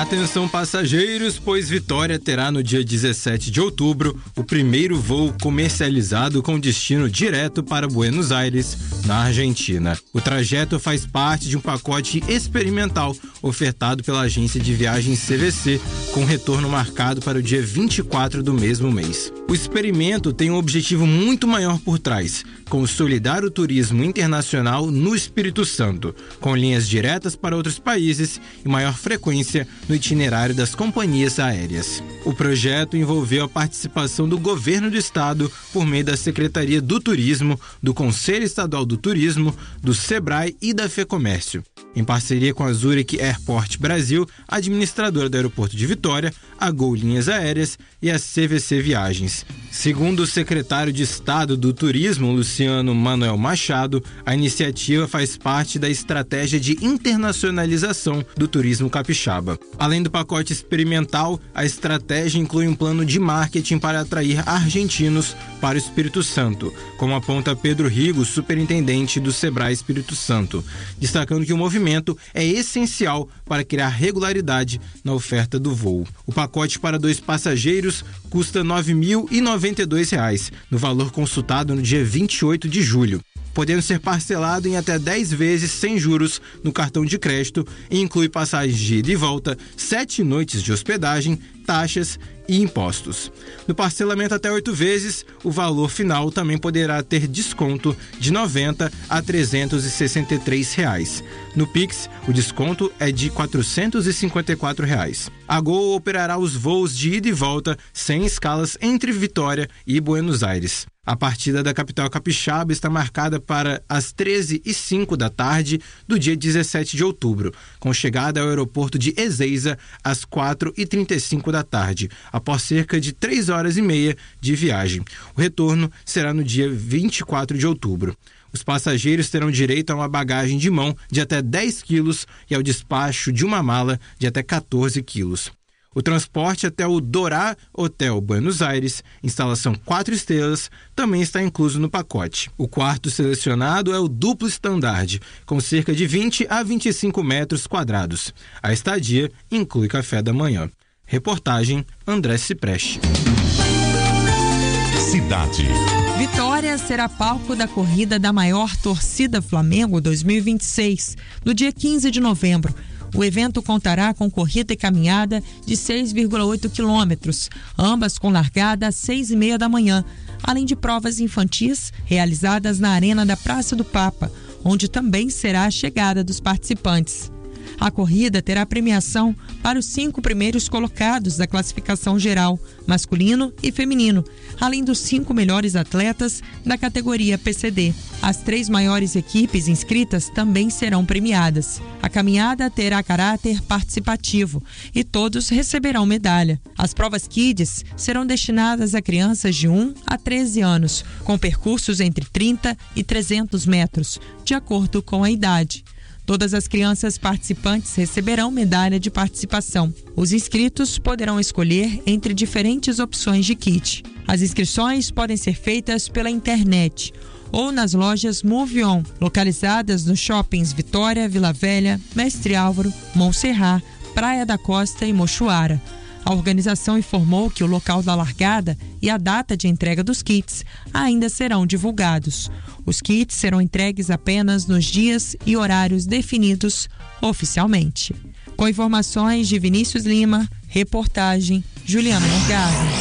Atenção passageiros, pois Vitória terá no dia 17 de outubro o primeiro voo comercializado com destino direto para Buenos Aires, na Argentina. O trajeto faz parte de um pacote experimental ofertado pela agência de viagens CVC, com retorno marcado para o dia 24 do mesmo mês. O experimento tem um objetivo muito maior por trás: consolidar o turismo internacional no Espírito Santo, com linhas diretas para outros países e maior frequência no itinerário das companhias aéreas. O projeto envolveu a participação do governo do estado por meio da Secretaria do Turismo, do Conselho Estadual do Turismo, do Sebrae e da FEComércio. Em parceria com a Zurich Airport Brasil, administradora do aeroporto de Vitória, a Gol Linhas Aéreas e a CVC Viagens. Segundo o secretário de Estado do Turismo, Luciano Manuel Machado, a iniciativa faz parte da estratégia de internacionalização do turismo capixaba. Além do pacote experimental, a estratégia inclui um plano de marketing para atrair argentinos para o Espírito Santo, como aponta Pedro Rigo, superintendente do Sebrae Espírito Santo, destacando que o movimento é essencial para criar regularidade na oferta do voo. O pacote para 2 passageiros custa R$ 9.092, no valor consultado no dia 28 de julho, podendo ser parcelado em até 10 vezes sem juros no cartão de crédito e inclui passagens de ida e volta, 7 noites de hospedagem, taxas e impostos. No parcelamento até 8 vezes, o valor final também poderá ter desconto de R$ 90 a R$ 363. No Pix, o desconto é de R$ 454. A Gol operará os voos de ida e volta sem escalas entre Vitória e Buenos Aires. A partida da capital capixaba está marcada para as 13h05 da tarde do dia 17 de outubro, com chegada ao aeroporto de Ezeiza às 4h35 da tarde, após cerca de 3 horas e meia de viagem. O retorno será no dia 24 de outubro. Os passageiros terão direito a uma bagagem de mão de até 10 quilos e ao despacho de uma mala de até 14 quilos. O transporte até o Dorá Hotel Buenos Aires, instalação 4 estrelas, também está incluso no pacote. O quarto selecionado é o duplo standard, com cerca de 20 a 25 metros quadrados. A estadia inclui café da manhã. Reportagem André Cipreste. Cidade. Vitória será palco da corrida da maior torcida Flamengo 2026, no dia 15 de novembro. O evento contará com corrida e caminhada de 6,8 quilômetros, ambas com largada às 6h30 da manhã, além de provas infantis realizadas na Arena da Praça do Papa, onde também será a chegada dos participantes. A corrida terá premiação para os 5 primeiros colocados da classificação geral, masculino e feminino, além dos 5 melhores atletas da categoria PCD. As 3 maiores equipes inscritas também serão premiadas. A caminhada terá caráter participativo e todos receberão medalha. As provas Kids serão destinadas a crianças de 1 a 13 anos, com percursos entre 30 e 300 metros, de acordo com a idade. Todas as crianças participantes receberão medalha de participação. Os inscritos poderão escolher entre diferentes opções de kit. As inscrições podem ser feitas pela internet ou nas lojas Move On, localizadas nos shoppings Vitória, Vila Velha, Mestre Álvaro, Monserrat, Praia da Costa e Mochuara. A organização informou que o local da largada e a data de entrega dos kits ainda serão divulgados. Os kits serão entregues apenas nos dias e horários definidos oficialmente. Com informações de Vinícius Lima, reportagem Juliana Morgado.